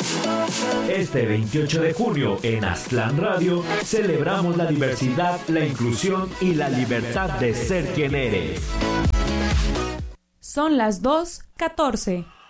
Este 28 de junio en Aztlán Radio celebramos la diversidad, la inclusión y la libertad de ser quien eres. Son las 2:14.